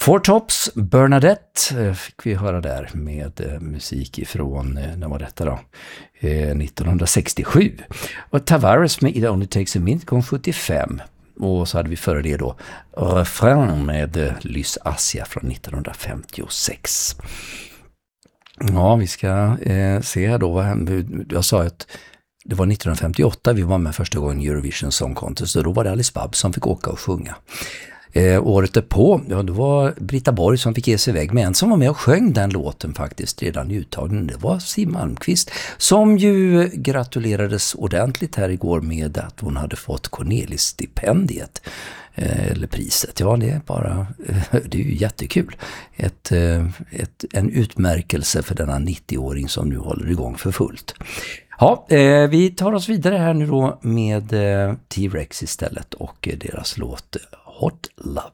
Four Tops, Bernadette fick vi höra där med musik ifrån, när var detta då? 1967. Och Tavares med It Only Takes a Minute kom 75. Och så hade vi före det då Refrain med Lys Assia från 1956. Ja, vi ska se här då. Jag sa att det var 1958 vi var med första gången i Eurovision Song Contest, och då var det Alice Babs som fick åka och sjunga. Året därpå, ja, det var Britta Borg som fick ge sig iväg, med en som var med och sjöng den låten faktiskt redan i uttagningen. Det var Siw Malmkvist, som ju gratulerades ordentligt här igår med att hon hade fått Cornelis-stipendiet, eller priset. Ja, det är bara, det är ju jättekul. En utmärkelse för denna 90-åring som nu håller igång för fullt. Ja, vi tar oss vidare här nu då med T-Rex istället och deras låt Hot Love.